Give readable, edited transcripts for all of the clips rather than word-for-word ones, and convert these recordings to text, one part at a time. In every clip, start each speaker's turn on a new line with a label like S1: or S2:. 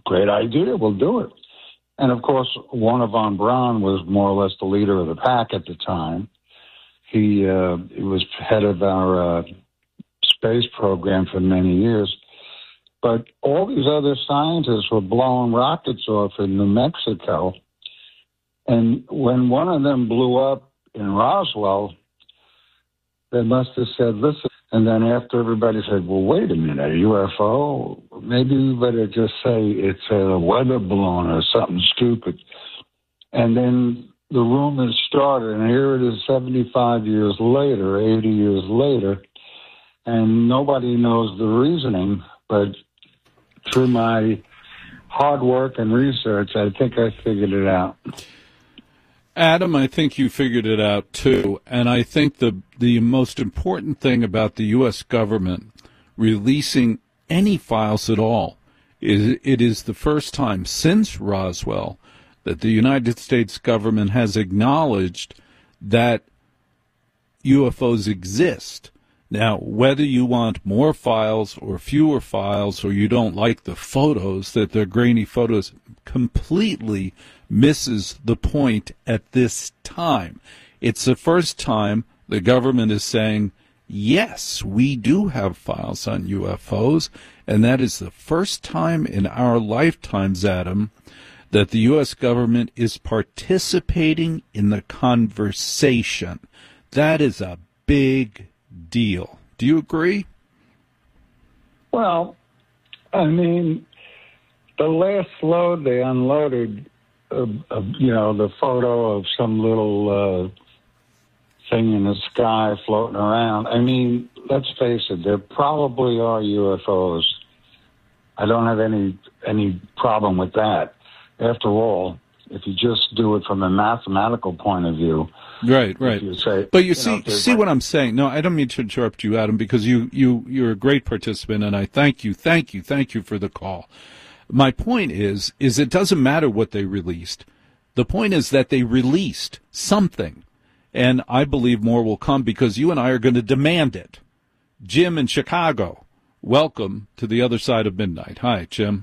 S1: great idea, we'll do it. And, of course, Wernher von Braun was more or less the leader of the pack at the time. He was head of our space program for many years. But all these other scientists were blowing rockets off in New Mexico. And when one of them blew up in Roswell, they must have said, listen. And then after everybody said, well, wait a minute, a UFO? Maybe we better just say it's a weather balloon or something stupid. And then the rumors started, and here it is 75 years later, 80 years later, and nobody knows the reasoning, but through my hard work and research, I think I figured it out.
S2: Adam, I think you figured it out, too, and I think the most important thing about the U.S. government releasing any files at all is it is the first time since Roswell that the United States government has acknowledged that UFOs exist. Now, whether you want more files or fewer files or you don't like the photos, that they're grainy photos, completely misses the point at this time. It's the first time the government is saying, yes, we do have files on UFOs, and that is the first time in our lifetimes, Adam, that the U.S. government is participating in the conversation. That is a big deal. Do you agree?
S1: Well, I mean, the last load they unloaded, the photo of some little thing in the sky floating around. I mean, let's face it, there probably are UFOs. I don't have any problem with that. After all, if you just do it from a mathematical point of view.
S2: Right.
S1: You say,
S2: but you see what I'm saying. No, I don't mean to interrupt you, Adam, because you're a great participant, and I thank you for the call. My point is it doesn't matter what they released. The point is that they released something, and I believe more will come because you and I are going to demand it. Jim in Chicago, welcome to the other side of midnight. Hi, Jim.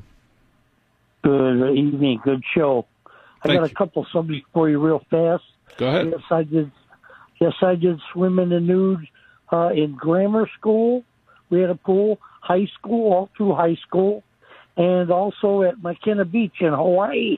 S3: Good evening. Good show. I got a couple subjects for you real fast.
S2: Go ahead.
S3: Yes, I did swim in the nude in grammar school. We had a pool, high school, all through high school, and also at McKenna Beach in Hawaii.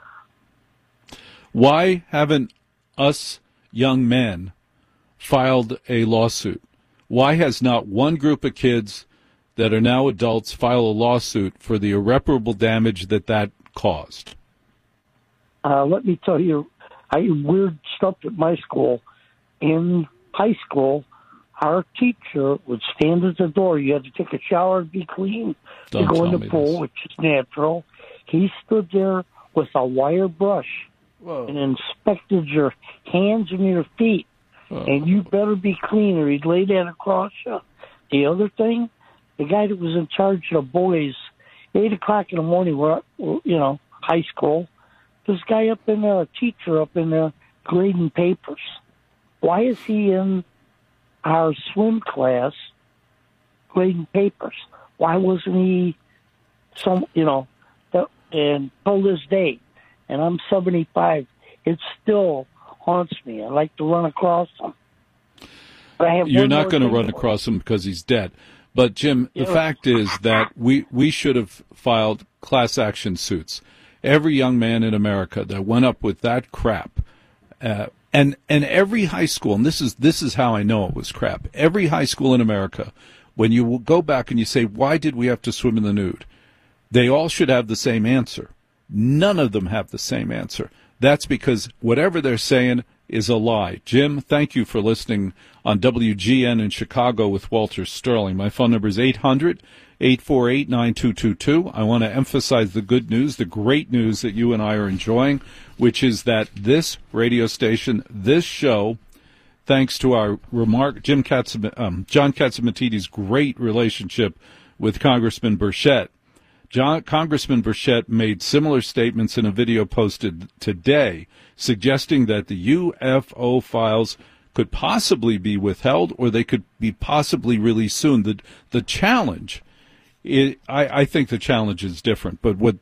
S2: Why haven't us young men filed a lawsuit? Why has not one group of kids that are now adults file a lawsuit for the irreparable damage that caused?
S3: Let me tell you, weird stuff at my school. In high school, our teacher would stand at the door. You had to take a shower and be clean to go in the pool, which is natural. He stood there with a wire brush and inspected your hands and your feet. And you better be clean or he'd lay that across you. The other thing, the guy that was in charge of the boys, 8 o'clock in the morning, we're up, high school, this guy up in there, a teacher up in there, grading papers. Why is he in our swim class grading papers? Why wasn't he and till this day, and I'm 75, it still haunts me. I like to run across him. But
S2: you're not going to run across him because he's dead. But, Jim, the fact is that we should have filed class action suits. Every young man in America that went up with that crap, and every high school, and this is how I know it was crap, every high school in America, when you go back and you say, why did we have to swim in the nude? They all should have the same answer. None of them have the same answer. That's because whatever they're saying is a lie. Jim, thank you for listening on WGN in Chicago with Walter Sterling. My phone number is 800-848-9222. I want to emphasize the good news, the great news that you and I are enjoying, which is that this radio station, this show, thanks to our John Catsimatidis' great relationship with Congressman Burchett. Congressman Burchett made similar statements in a video posted today suggesting that the UFO files could possibly be withheld or they could be possibly released soon. The challenge, I think the challenge is different. But what